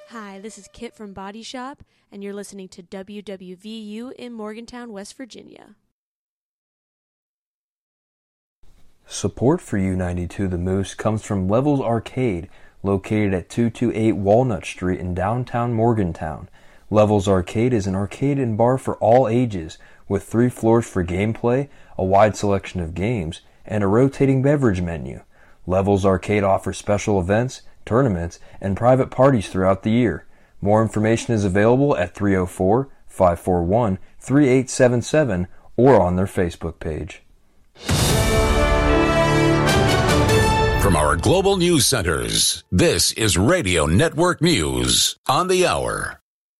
Hi, this is Kit from Body Shop, and you're listening to WWVU in Morgantown, West Virginia. Support for U92 The Moose comes from Levels Arcade, located at 228 Walnut Street in downtown Morgantown. Levels Arcade is an arcade and bar for all ages, with 3 floors for gameplay, a wide selection of games, and a rotating beverage menu. Levels Arcade offers special events, tournaments, and private parties throughout the year. More information is available at 304-541-3877 or on their Facebook page. From our global news centers, this is Radio Network News on the hour.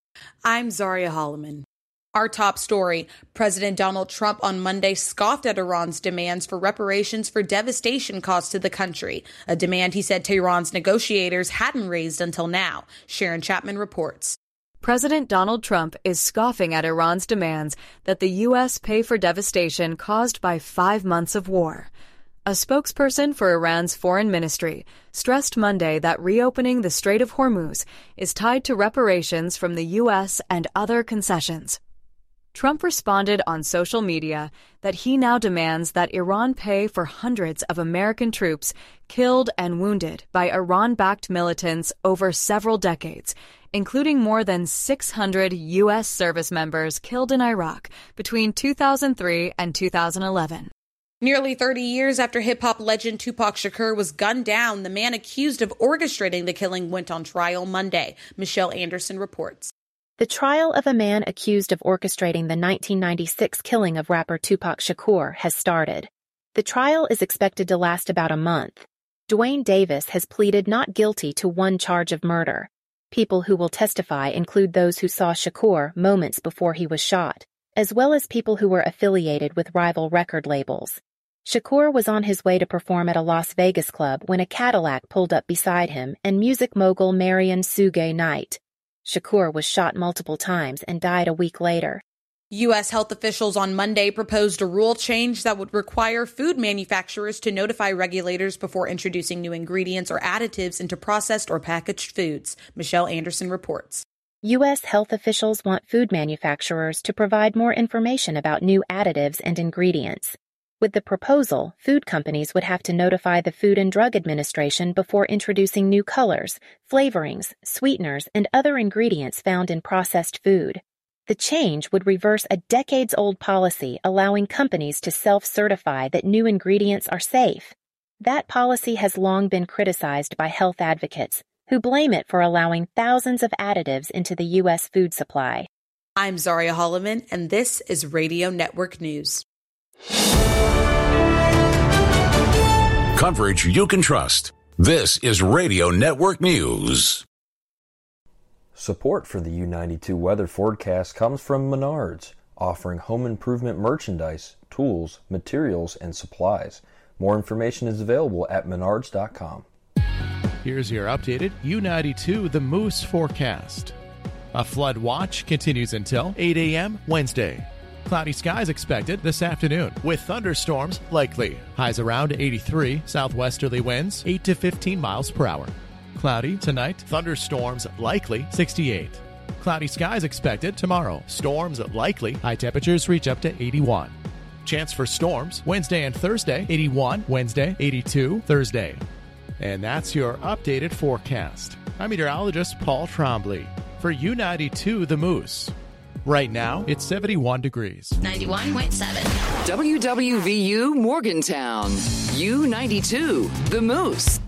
I'm Zaria Holloman. Our top story, President Donald Trump on Monday scoffed at Iran's demands for reparations for devastation caused to the country, a demand he said Tehran's negotiators hadn't raised until now. Sharon Chapman reports. President Donald Trump is scoffing at Iran's demands that the U.S. pay for devastation caused by 5 months of war. A spokesperson for Iran's foreign ministry stressed Monday that reopening the Strait of Hormuz is tied to reparations from the U.S. and other concessions. Trump responded on social media that he now demands that Iran pay for hundreds of American troops killed and wounded by Iran-backed militants over several decades, including more than 600 U.S. service members killed in Iraq between 2003 and 2011. Nearly 30 years after hip-hop legend Tupac Shakur was gunned down, the man accused of orchestrating the killing went on trial Monday. Michelle Anderson reports. The trial of a man accused of orchestrating the 1996 killing of rapper Tupac Shakur has started. The trial is expected to last about a month. Dwayne Davis has pleaded not guilty to one charge of murder. People who will testify include those who saw Shakur moments before he was shot, as well as people who were affiliated with rival record labels. Shakur was on his way to perform at a Las Vegas club when a Cadillac pulled up beside him and music mogul Marion Suge Knight. Shakur was shot multiple times and died a week later. U.S. health officials on Monday proposed a rule change that would require food manufacturers to notify regulators before introducing new ingredients or additives into processed or packaged foods. Michelle Anderson reports. U.S. health officials want food manufacturers to provide more information about new additives and ingredients. With the proposal, food companies would have to notify the Food and Drug Administration before introducing new colors, flavorings, sweeteners, and other ingredients found in processed food. The change would reverse a decades-old policy allowing companies to self-certify that new ingredients are safe. That policy has long been criticized by health advocates, who blame it for allowing thousands of additives into the U.S. food supply. I'm Zaria Holloman, and this is Radio Network News. Coverage you can trust. This is Radio Network News. Support for the U92 weather forecast comes from Menards, offering home improvement merchandise, tools, materials, and supplies. More information is available at menards.com. Here's your updated U92 The Moose forecast. A flood watch continues until 8 a.m. Wednesday. Cloudy skies expected this afternoon, with thunderstorms likely. Highs around 83, southwesterly winds 8 to 15 miles per hour. Cloudy tonight, thunderstorms likely 68. Cloudy skies expected tomorrow. Storms likely, high temperatures reach up to 81. Chance for storms Wednesday and Thursday, 81 Wednesday, 82 Thursday. And that's your updated forecast. I'm meteorologist Paul Trombley for U92 The Moose. Right now, it's 71 degrees. 91.7. WWVU Morgantown. U92 The Moose.